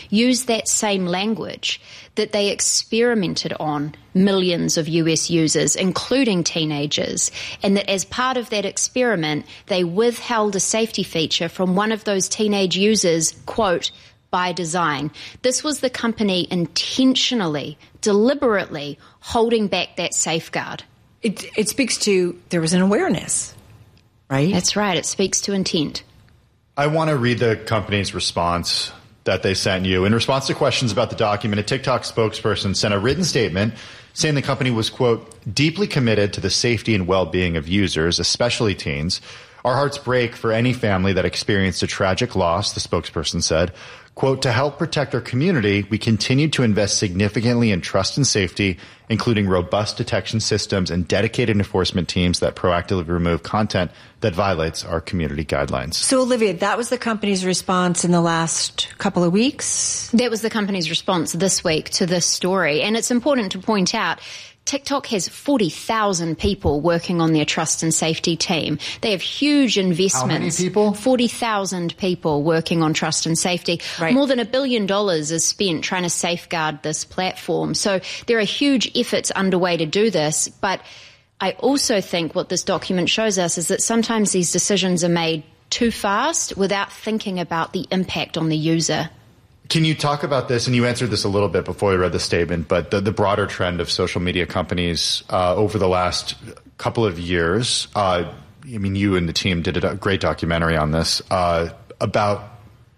used that same language, that they experimented on millions of US users, including teenagers, and that as part of that experiment, they withheld a safety feature from one of those teenage users, quote, by design. This was the company intentionally, deliberately holding back that safeguard. It speaks to there was an awareness, right? That's right. It speaks to intent. I want to read the company's response that they sent you. In response to questions about the document, a TikTok spokesperson sent a written statement saying the company was, quote, deeply committed to the safety and well-being of users, especially teens. Our hearts break for any family that experienced a tragic loss, the spokesperson said. Quote, to help protect our community, we continue to invest significantly in trust and safety, including robust detection systems and dedicated enforcement teams that proactively remove content that violates our community guidelines. So, Olivia, that was the company's response in the last couple of weeks? That was the company's response this week to this story. And it's important to point out, TikTok has 40,000 people working on their trust and safety team. They have huge investments. How many people? 40,000 people working on trust and safety. Right. More than $1 billion is spent trying to safeguard this platform. So there are huge efforts underway to do this. But I also think what this document shows us is that sometimes these decisions are made too fast without thinking about the impact on the user. Can you talk about this? And you answered this a little bit before we read the statement, but the broader trend of social media companies over the last couple of years. I mean, you and the team did a great documentary on this about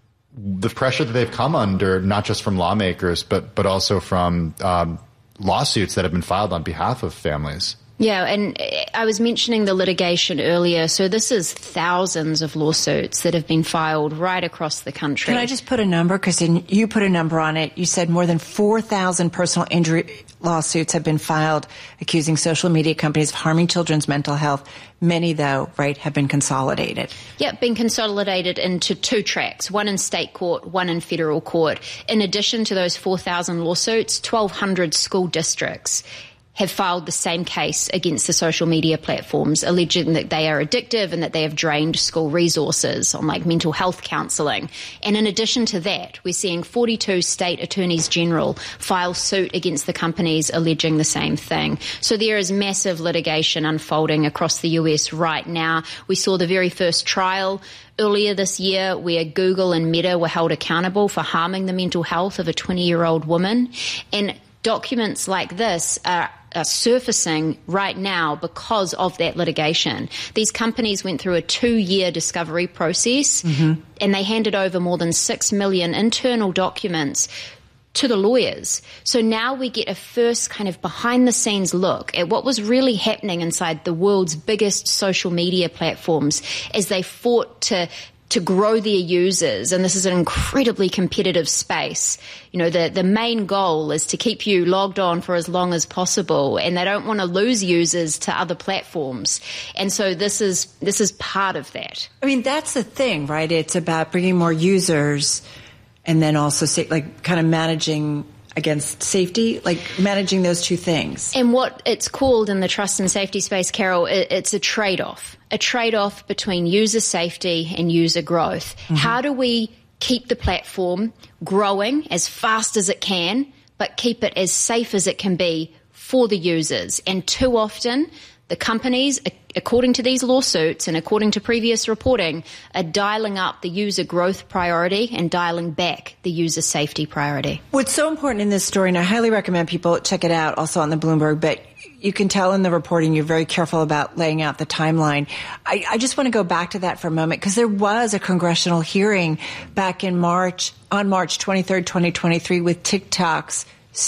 the pressure that they've come under, not just from lawmakers, but also from lawsuits that have been filed on behalf of families. Yeah, and I was mentioning the litigation earlier. So this is thousands of lawsuits that have been filed right across the country. Can I just put a number? Because you put a number on it. You said more than 4,000 personal injury lawsuits have been filed accusing social media companies of harming children's mental health. Many, though, right, have been consolidated. Yeah, been consolidated into two tracks, one in state court, one in federal court. In addition to those 4,000 lawsuits, 1,200 school districts have filed the same case against the social media platforms, alleging that they are addictive and that they have drained school resources on like mental health counselling. And in addition to that, we're seeing 42 state attorneys general file suit against the companies alleging the same thing. So there is massive litigation unfolding across the US right now. We saw the very first trial earlier this year where Google and Meta were held accountable for harming the mental health of a 20-year-old woman. And documents like this are surfacing right now because of that litigation. These companies went through a 2-year discovery process and they handed over more than 6 million internal documents to the lawyers. So now we get a first kind of behind-the-scenes look at what was really happening inside the world's biggest social media platforms as they fought to grow their users, and this is an incredibly competitive space. You know, the main goal is to keep you logged on for as long as possible, and they don't want to lose users to other platforms. And so this is part of that. I mean, that's the thing, right? It's about bringing more users and then also kind of managing against safety, like managing those two things. And what it's called in the trust and safety space, Carol, it's a trade-off between user safety and user growth. How do we keep the platform growing as fast as it can, but keep it as safe as it can be for the users? And too often, the companies, according to these lawsuits and according to previous reporting, are dialing up the user growth priority and dialing back the user safety priority. What's so important in this story, and I highly recommend people check it out also on the Bloomberg, but you can tell in the reporting you're very careful about laying out the timeline. I just want to go back to that for a moment because there was a congressional hearing back in March, on March 23rd, 2023, with TikTok's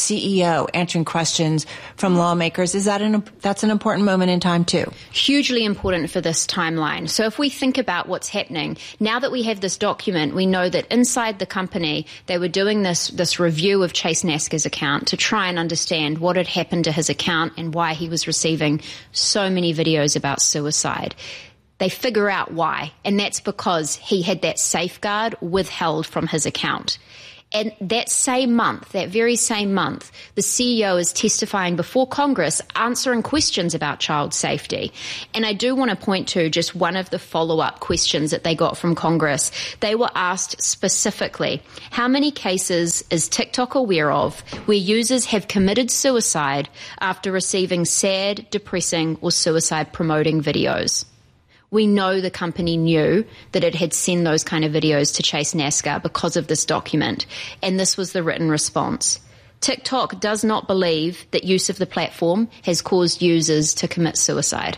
CEO answering questions from lawmakers. That's an important moment in time too? Hugely important for this timeline. So if we think about what's happening, now that we have this document, we know that inside the company, they were doing this review of Chase Nasker's account to try and understand what had happened to his account and why he was receiving so many videos about suicide. They figure out why, and that's because he had that safeguard withheld from his account. And that same month, that very same month, the CEO is testifying before Congress, answering questions about child safety. And I do want to point to just one of the follow-up questions that they got from Congress. They were asked specifically, how many cases is TikTok aware of where users have committed suicide after receiving sad, depressing, or suicide-promoting videos? We know the company knew that it had sent those kind of videos to Chase NASCAR because of this document, and this was the written response. TikTok does not believe that use of the platform has caused users to commit suicide.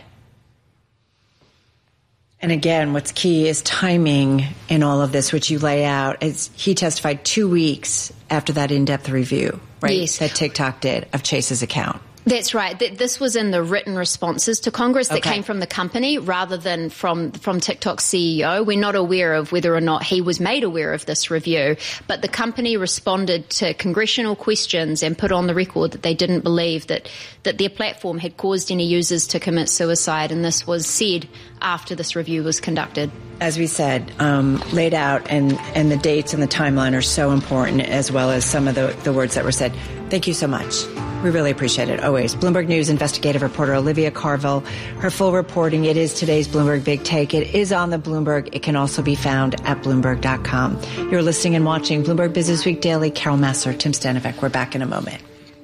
And again, what's key is timing in all of this, which you lay out. He testified 2 weeks after that in-depth review, right? Yes. That TikTok did of Chase's account. That's right. This was in the written responses to Congress that came from the company rather than from TikTok's CEO. We're not aware of whether or not he was made aware of this review, but the company responded to congressional questions and put on the record that they didn't believe that their platform had caused any users to commit suicide, and this was said after this review was conducted. As we said, laid out, and the dates and the timeline are so important, as well as some of the words that were said. Thank you so much. We really appreciate it, always. Bloomberg News investigative reporter Olivia Carville. Her full reporting, it is today's Bloomberg Big Take. It is on the Bloomberg. It can also be found at Bloomberg.com. You're listening and watching Bloomberg Business Week Daily. Carol Massar, Tim Stanovic. We're back in a moment.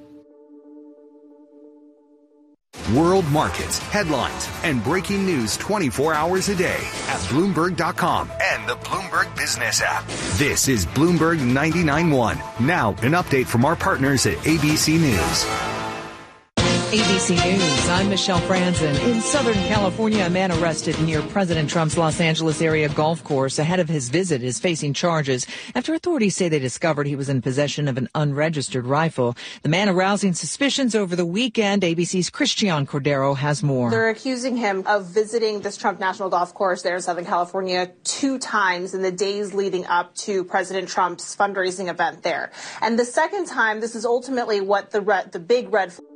World markets, headlines, and breaking news 24 hours a day at Bloomberg.com and the Bloomberg Business app. This is Bloomberg 99.1. Now, an update from our partners at ABC News. ABC News, I'm Michelle Franzen. In Southern California, a man arrested near President Trump's Los Angeles area golf course ahead of his visit is facing charges after authorities say they discovered he was in possession of an unregistered rifle. The man arousing suspicions over the weekend. ABC's Christian Cordero has more. They're accusing him of visiting this Trump National Golf Course there in Southern California 2 times in the days leading up to President Trump's fundraising event there. And the second time, this is ultimately what the big red flag.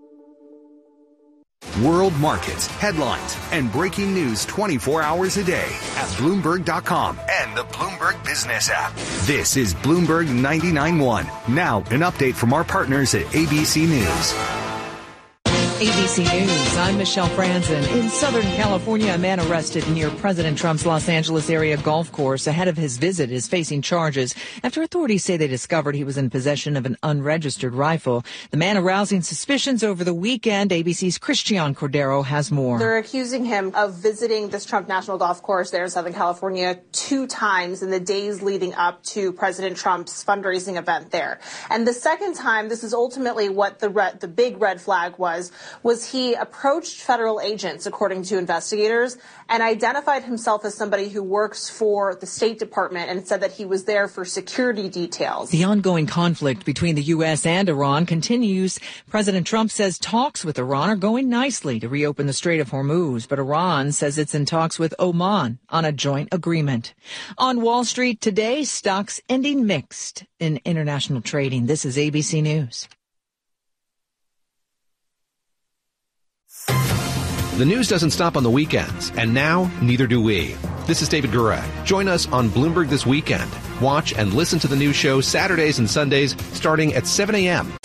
World markets, headlines, and breaking news 24 hours a day at Bloomberg.com and the Bloomberg Business app. This is Bloomberg 99.1. Now, an update from our partners at ABC News. ABC News, I'm Michelle Franzen. In Southern California, a man arrested near President Trump's Los Angeles area golf course ahead of his visit is facing charges after authorities say they discovered he was in possession of an unregistered rifle. The man arousing suspicions over the weekend. ABC's Christian Cordero has more. They're accusing him of visiting this Trump National Golf Course there in Southern California 2 times in the days leading up to President Trump's fundraising event there. And the second time, this is ultimately what the big red flag was he approached federal agents, according to investigators, and identified himself as somebody who works for the State Department and said that he was there for security details. The ongoing conflict between the U.S. and Iran continues. President Trump says talks with Iran are going nicely to reopen the Strait of Hormuz, but Iran says it's in talks with Oman on a joint agreement. On Wall Street today, stocks ending mixed in international trading. This is ABC News. The news doesn't stop on the weekends, and now neither do we. This is David Gura. Join us on Bloomberg This Weekend. Watch and listen to the news show Saturdays and Sundays starting at 7 a.m.